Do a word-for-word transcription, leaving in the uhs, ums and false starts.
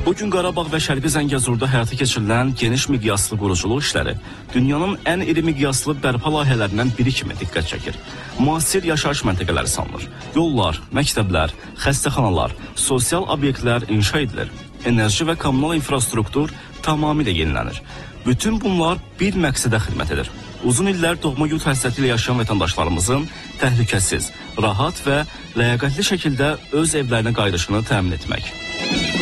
Bugün Qarabağ və Şərqi Zəngəzurda həyata keçirilən geniş miqyaslı quruculuq işləri dünyanın ən iri miqyaslı bərpa layihələrindən biri kimi diqqət çəkir. Müasir yaşayış məntəqələri salınır. Yollar, məktəblər, xəstəxanalar, sosial obyektlər inşa edilir. Enerji və kommunal infrastruktur tamamilə yenilənir. Bütün bunlar bir məqsədə xidmət edir. Uzun illər doğma yurt həsrəti ilə yaşayan vətəndaşlarımızın təhlükəsiz, rahat və ləyaqətli şəkildə öz evlərinə qayıdışını təmin etmək.